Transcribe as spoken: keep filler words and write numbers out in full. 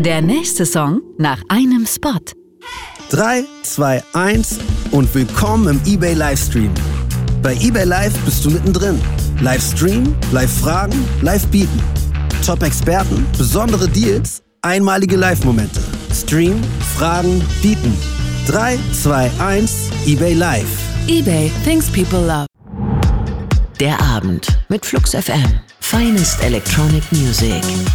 Der nächste Song nach einem Spot. drei, zwei, eins und willkommen im eBay Livestream. Bei eBay Live bist du mittendrin. Live streamen, live fragen, live bieten. Top-Experten, besondere Deals, einmalige Live-Momente. Stream, fragen, bieten. drei, zwei, eins, eBay Live. eBay, things people love. Der Abend mit Flux F M. Finest Electronic Music.